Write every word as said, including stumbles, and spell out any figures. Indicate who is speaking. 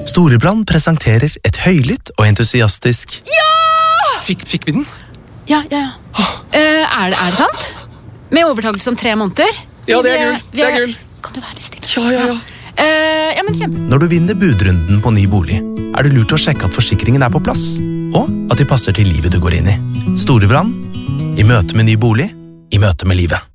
Speaker 1: Storebrand presenterer et høylytt og entusiastisk
Speaker 2: Ja!
Speaker 3: Fikk, fikk vi den?
Speaker 2: Ja, ja, ja. Uh, er, det, er det sant? Med overtakelse om tre måneder?
Speaker 3: Ja, det er gull. Det er gull.
Speaker 2: Kan du være litt stille?
Speaker 3: Ja, ja, ja.
Speaker 2: Uh, ja, men kjempe.
Speaker 1: Når du vinner budrunden på ny bolig, er det lurt å sjekke at forsikringen er på plass, og at de passer til livet du går inn i. Storebrand, i møte med ny bolig, i møte med livet.